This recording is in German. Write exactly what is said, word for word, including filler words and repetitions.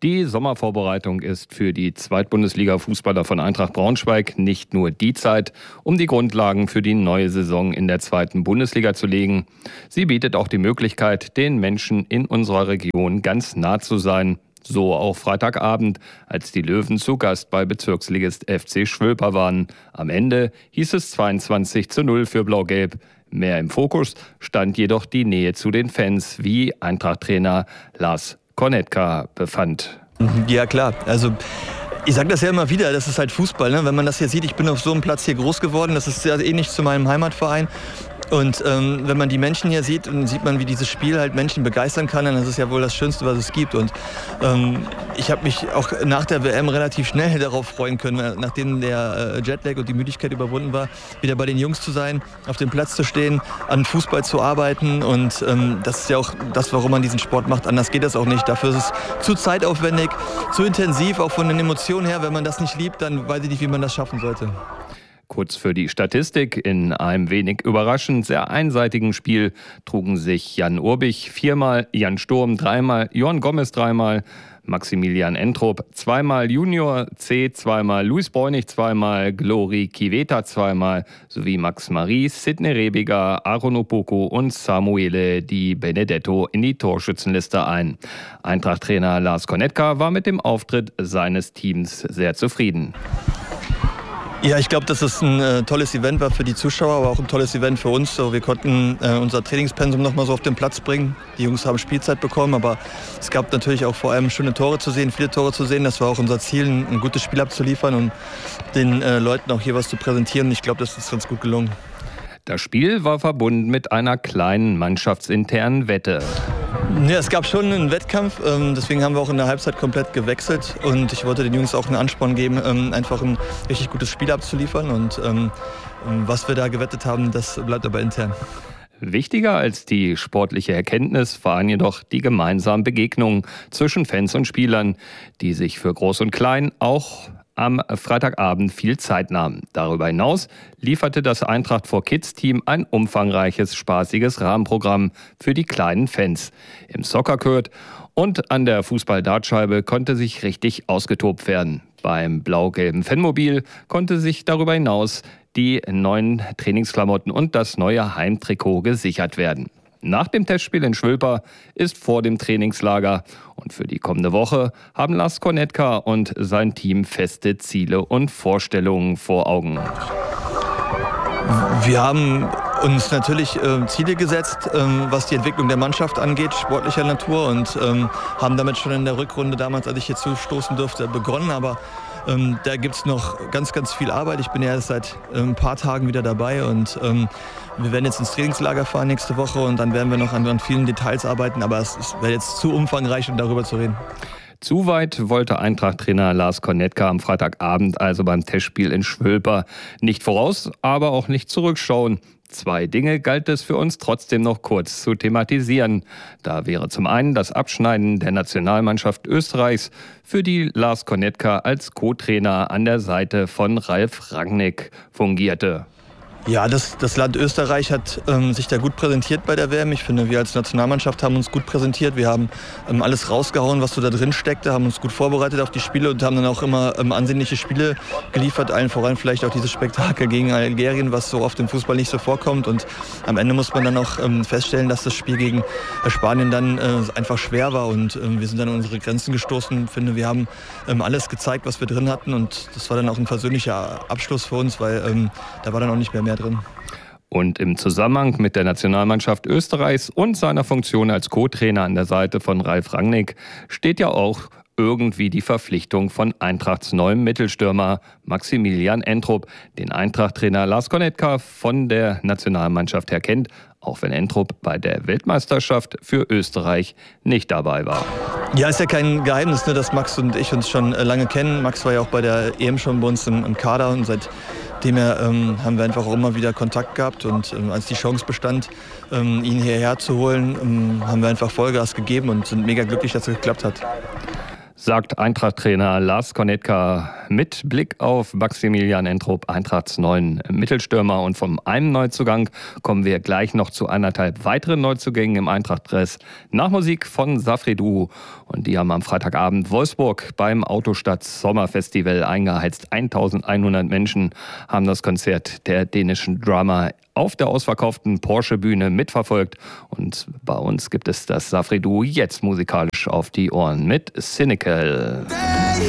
Die Sommervorbereitung ist für die Zweitbundesliga-Fußballer von Eintracht Braunschweig nicht nur die Zeit, um die Grundlagen für die neue Saison in der zweiten Bundesliga zu legen. Sie bietet auch die Möglichkeit, den Menschen in unserer Region ganz nah zu sein. So auch Freitagabend, als die Löwen zu Gast bei Bezirksligist F C Schwölper waren. Am Ende hieß es zweiundzwanzig zu null für Blau-Gelb. Mehr im Fokus stand jedoch die Nähe zu den Fans, wie Eintracht-Trainer Lars Konetka befand. Ja klar, also ich sage das ja immer wieder, das ist halt Fußball. Ne? Wenn man das hier sieht, ich bin auf so einem Platz hier groß geworden, das ist sehr ähnlich zu meinem Heimatverein. Und ähm, wenn man die Menschen hier sieht, dann sieht man, wie dieses Spiel halt Menschen begeistern kann. Und das ist ja wohl das Schönste, was es gibt. Und ähm, ich habe mich auch nach der W M relativ schnell darauf freuen können, nachdem der äh, Jetlag und die Müdigkeit überwunden war, wieder bei den Jungs zu sein, auf dem Platz zu stehen, an Fußball zu arbeiten. Und ähm, das ist ja auch das, warum man diesen Sport macht. Anders geht das auch nicht. Dafür ist es zu zeitaufwendig, zu intensiv, auch von den Emotionen her. Wenn man das nicht liebt, dann weiß ich nicht, wie man das schaffen sollte. Kurz für die Statistik: In einem wenig überraschend sehr einseitigen Spiel trugen sich Jan Urbich viermal, Jan Sturm dreimal, Johann Gomez dreimal, Maximilian Entrup zweimal, Junior C zweimal, Luis Bräunig zweimal, Glory Kiveta zweimal sowie Max Marie, Sidney Rebiger, Aaron Opoko und Samuele Di Benedetto in die Torschützenliste ein. Eintracht-Trainer Lars Konetka war mit dem Auftritt seines Teams sehr zufrieden. Ja, ich glaube, dass es ein äh, tolles Event war für die Zuschauer, aber auch ein tolles Event für uns. So, wir konnten äh, unser Trainingspensum noch mal so auf den Platz bringen. Die Jungs haben Spielzeit bekommen, aber es gab natürlich auch vor allem schöne Tore zu sehen, viele Tore zu sehen. Das war auch unser Ziel, ein, ein gutes Spiel abzuliefern und den äh, Leuten auch hier was zu präsentieren. Ich glaube, das ist ganz gut gelungen. Das Spiel war verbunden mit einer kleinen mannschaftsinternen Wette. Ja, es gab schon einen Wettkampf, ähm, deswegen haben wir auch in der Halbzeit komplett gewechselt und ich wollte den Jungs auch einen Ansporn geben, ähm, einfach ein richtig gutes Spiel abzuliefern und ähm, was wir da gewettet haben, das bleibt aber intern. Wichtiger als die sportliche Erkenntnis waren jedoch die gemeinsamen Begegnungen zwischen Fans und Spielern, die sich für Groß und Klein auch am Freitagabend viel Zeit nahmen. Darüber hinaus lieferte das Eintracht for Kids Team ein umfangreiches, spaßiges Rahmenprogramm für die kleinen Fans. Im Soccer-Court und an der Fußball-Dartscheibe konnte sich richtig ausgetobt werden. Beim blau-gelben Fanmobil konnte sich darüber hinaus die neuen Trainingsklamotten und das neue Heimtrikot gesichert werden. Nach dem Testspiel in Schwölper ist vor dem Trainingslager und für die kommende Woche haben Lars Konetka und sein Team feste Ziele und Vorstellungen vor Augen. Wir haben uns natürlich äh, Ziele gesetzt, ähm, was die Entwicklung der Mannschaft angeht, sportlicher Natur und ähm, haben damit schon in der Rückrunde damals, als ich hier zustoßen durfte, begonnen, aber Ähm, da gibt es noch ganz, ganz viel Arbeit. Ich bin ja erst seit äh, ein paar Tagen wieder dabei und ähm, wir werden jetzt ins Trainingslager fahren nächste Woche und dann werden wir noch an, an vielen Details arbeiten, aber es, es wäre jetzt zu umfangreich, um darüber zu reden. Zu weit wollte Eintracht-Trainer Lars Konetka am Freitagabend, also beim Testspiel in Schwölper, nicht voraus, aber auch nicht zurückschauen. Zwei Dinge galt es für uns trotzdem noch kurz zu thematisieren. Da wäre zum einen das Abschneiden der Nationalmannschaft Österreichs, für die Lars Konetka als Co-Trainer an der Seite von Ralf Rangnick fungierte. Ja, das, das Land Österreich hat ähm, sich da gut präsentiert bei der W M. Ich finde, wir als Nationalmannschaft haben uns gut präsentiert. Wir haben ähm, alles rausgehauen, was so da drin steckte, haben uns gut vorbereitet auf die Spiele und haben dann auch immer ähm, ansehnliche Spiele geliefert. Allen voran vielleicht auch dieses Spektakel gegen Algerien, was so oft im Fußball nicht so vorkommt. Und am Ende muss man dann auch ähm, feststellen, dass das Spiel gegen äh, Spanien dann äh, einfach schwer war. Und ähm, wir sind dann an unsere Grenzen gestoßen. Ich finde, wir haben ähm, alles gezeigt, was wir drin hatten. Und das war dann auch ein versöhnlicher Abschluss für uns, weil ähm, da war dann auch nicht mehr mehr drin. Und im Zusammenhang mit der Nationalmannschaft Österreichs und seiner Funktion als Co-Trainer an der Seite von Ralf Rangnick steht ja auch irgendwie die Verpflichtung von Eintrachts neuem Mittelstürmer Maximilian Entrup, den Eintracht-Trainer Lars Konetka von der Nationalmannschaft her kennt, auch wenn Entrup bei der Weltmeisterschaft für Österreich nicht dabei war. Ja, ist ja kein Geheimnis, ne, dass Max und ich uns schon äh, lange kennen. Max war ja auch bei der E M schon bei uns im, im Kader und seitdem her, ähm, haben wir einfach auch immer wieder Kontakt gehabt. Und ähm, als die Chance bestand, ähm, ihn hierher zu holen, ähm, haben wir einfach Vollgas gegeben und sind mega glücklich, dass es geklappt hat. sagt Eintracht-Trainer Lars Cornetka mit Blick auf Maximilian Entrup, Eintrachts neuen Mittelstürmer. Und vom einem Neuzugang kommen wir gleich noch zu anderthalb weiteren Neuzugängen im Eintracht-Dress. Nach Musik von Safri-Duo. Und die haben am Freitagabend Wolfsburg beim Autostadt Sommerfestival eingeheizt. eintausendeinhundert Menschen haben das Konzert der dänischen Drummer auf der ausverkauften Porsche-Bühne mitverfolgt. Und bei uns gibt es das Safri-Duo jetzt musikalisch auf die Ohren mit Cynical.